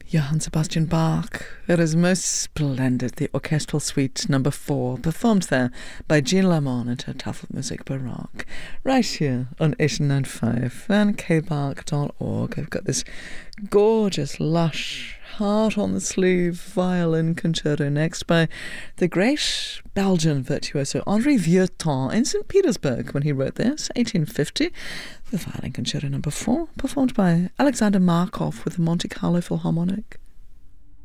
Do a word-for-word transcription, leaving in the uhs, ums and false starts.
Johann Sebastian Bach, it is most splendid, the Orchestral Suite number four, performed there by Jean Lamont at her Tafelmusik Baroque, right here on eight ninety-five and k bark dot org. I've got this gorgeous, lush, heart on the sleeve violin concerto next by the great Belgian virtuoso Henri Vieuxtemps in Saint Petersburg when he wrote this, eighteen fifty. The violin concerto number four, performed by Alexander Markov with the Monte Carlo Philharmonic.